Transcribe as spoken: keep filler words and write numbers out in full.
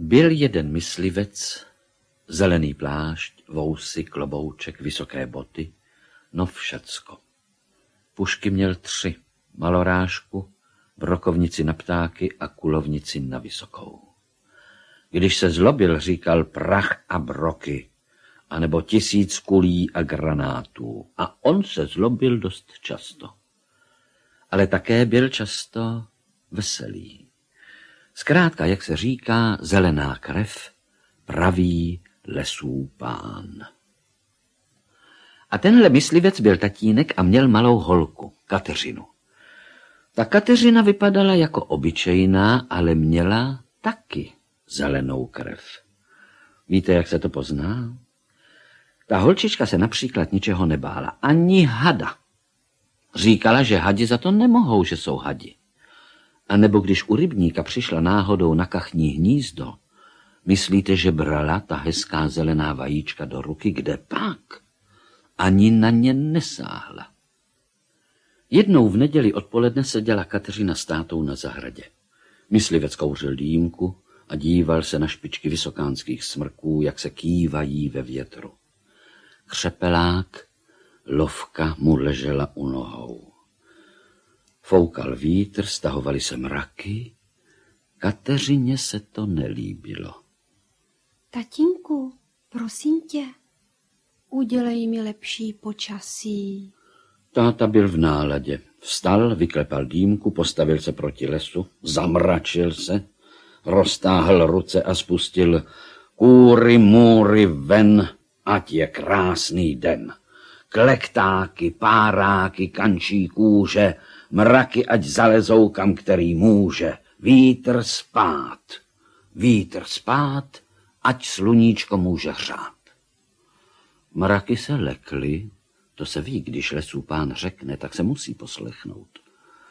Byl jeden myslivec, zelený plášť, vousy, klobouček, vysoké boty, no všecko. Pušky měl tři, malorážku, brokovnici na ptáky a kulovnici na vysokou. Když se zlobil, říkal prach a broky, anebo tisíc kulí a granátů. A on se zlobil dost často. Ale také byl často veselý. Zkrátka, jak se říká, zelená krev, pravý lesů pán. A tenhle myslivec byl tatínek a měl malou holku, Kateřinu. Ta Kateřina vypadala jako obyčejná, ale měla taky zelenou krev. Víte, jak se to pozná? Ta holčička se například ničeho nebála, ani hada. Říkala, že hadi za to nemohou, že jsou hadi. A nebo když u rybníka přišla náhodou na kachní hnízdo, myslíte, že brala ta hezká zelená vajíčka do ruky, kde pak? Ani na ně nesáhla. Jednou v neděli odpoledne seděla Kateřina s tátou na zahradě. Myslivec kouřil dýmku a díval se na špičky vysokánských smrků, jak se kývají ve větru. Křepelák, lovka mu ležela u nohou. Foukal vítr, stahovaly se mraky. Kateřině se to nelíbilo. Tatínku, prosím tě, udělej mi lepší počasí. Táta byl v náladě. Vstal, vyklepal dýmku, postavil se proti lesu, zamračil se, roztáhl ruce a spustil kůry, můry, ven, ať je krásný den. Klektáky, páráky, kančí kůže, mraky, ať zalezou kam, který může. Vítr spát, vítr spát, ať sluníčko může hřát. Mraky se lekly, to se ví, když lesů pán řekne, tak se musí poslechnout.